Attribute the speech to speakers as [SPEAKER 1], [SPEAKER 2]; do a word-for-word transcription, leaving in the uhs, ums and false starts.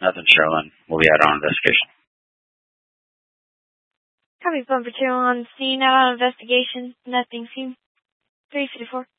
[SPEAKER 1] Nothing, Sherlin. We'll be out on investigation.
[SPEAKER 2] Copy, Bumper two on scene, out on investigation. Nothing, scene three fifty-four.